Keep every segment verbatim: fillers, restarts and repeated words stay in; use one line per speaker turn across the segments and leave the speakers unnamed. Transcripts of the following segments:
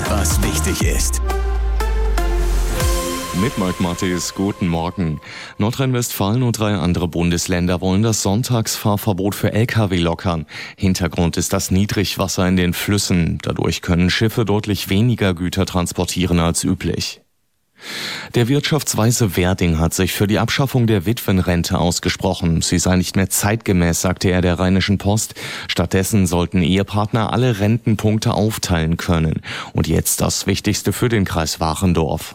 was wichtig ist.
Mit Mike Mattis, guten Morgen. Nordrhein-Westfalen und drei andere Bundesländer wollen das Sonntagsfahrverbot für L K W lockern. Hintergrund ist das Niedrigwasser in den Flüssen. Dadurch können Schiffe deutlich weniger Güter transportieren als üblich. Der Wirtschaftsweise Werding hat sich für die Abschaffung der Witwenrente ausgesprochen. Sie sei nicht mehr zeitgemäß, sagte er der Rheinischen Post. Stattdessen sollten Ehepartner alle Rentenpunkte aufteilen können. Und jetzt das Wichtigste für den Kreis Warendorf.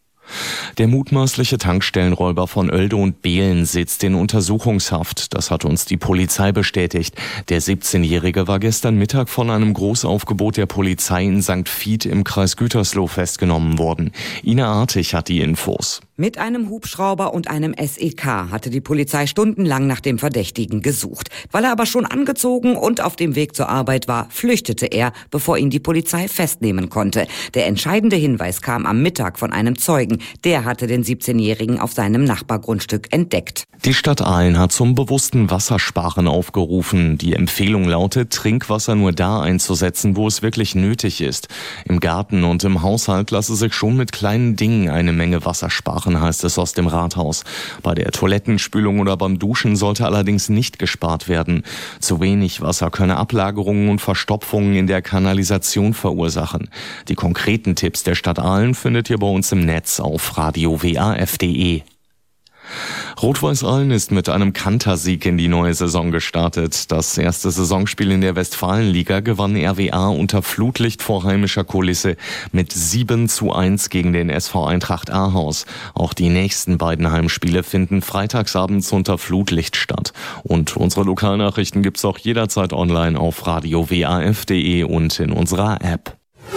Der mutmaßliche Tankstellenräuber von Oelde und Behlen sitzt in Untersuchungshaft. Das hat uns die Polizei bestätigt. Der siebzehnjährige war gestern Mittag von einem Großaufgebot der Polizei in Sankt Vith im Kreis Gütersloh festgenommen worden. Ina Artig hat die Infos.
Mit einem Hubschrauber und einem S E K hatte die Polizei stundenlang nach dem Verdächtigen gesucht. Weil er aber schon angezogen und auf dem Weg zur Arbeit war, flüchtete er, bevor ihn die Polizei festnehmen konnte. Der entscheidende Hinweis kam am Mittag von einem Zeugen. Der hatte den siebzehnjährigen auf seinem Nachbargrundstück entdeckt.
Die Stadt Aalen hat zum bewussten Wassersparen aufgerufen. Die Empfehlung lautet, Trinkwasser nur da einzusetzen, wo es wirklich nötig ist. Im Garten und im Haushalt lasse sich schon mit kleinen Dingen eine Menge Wasser sparen, heißt es aus dem Rathaus. Bei der Toilettenspülung oder beim Duschen sollte allerdings nicht gespart werden. Zu wenig Wasser könne Ablagerungen und Verstopfungen in der Kanalisation verursachen. Die konkreten Tipps der Stadt Aalen findet ihr bei uns im Netz auf radio w a f punkt d e. Rot-Weiß Aalen ist mit einem Kantersieg in die neue Saison gestartet. Das erste Saisonspiel in der Westfalenliga gewann R W A unter Flutlicht vor heimischer Kulisse mit sieben zu eins gegen den S V Eintracht Ahaus. Auch die nächsten beiden Heimspiele finden freitagsabends unter Flutlicht statt. Und unsere Lokalnachrichten gibt's auch jederzeit online auf radio w a f punkt d e und in unserer App.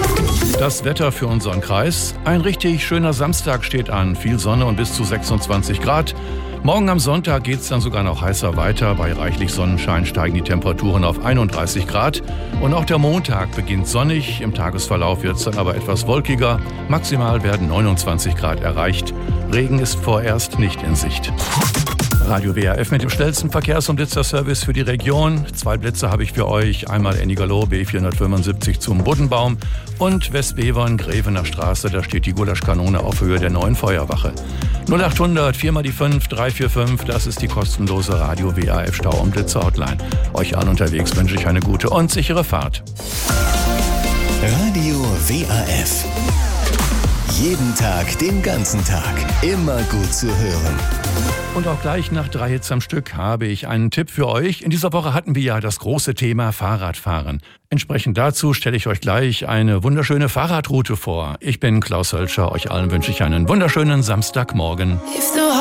Das Wetter für unseren Kreis. Ein richtig schöner Samstag steht an. Viel Sonne und bis zu sechsundzwanzig Grad. Morgen am Sonntag geht es dann sogar noch heißer weiter. Bei reichlich Sonnenschein steigen die Temperaturen auf einunddreißig Grad. Und auch der Montag beginnt sonnig. Im Tagesverlauf wird es dann aber etwas wolkiger. Maximal werden neunundzwanzig Grad erreicht. Regen ist vorerst nicht in Sicht. Radio W A F mit dem schnellsten Verkehrs- und Blitzerservice für die Region. Zwei Blitze habe ich für euch. Einmal Ennigerloh, B vierhundertfünfundsiebzig zum Buddenbaum und Westbevern, Grevener Straße. Da steht die Gulaschkanone auf Höhe der neuen Feuerwache. null achthundert, vier mal die fünf, drei vier fünf. Das ist die kostenlose Radio W A F Stau- und Blitzer-Hotline. Euch allen unterwegs wünsche ich eine gute und sichere Fahrt.
Radio W A F. Jeden Tag, den ganzen Tag. Immer gut zu hören.
Und auch gleich nach drei Hits am Stück habe ich einen Tipp für euch. In dieser Woche hatten wir ja das große Thema Fahrradfahren. Entsprechend dazu stelle ich euch gleich eine wunderschöne Fahrradroute vor. Ich bin Klaus Hölscher. Euch allen wünsche ich einen wunderschönen Samstagmorgen.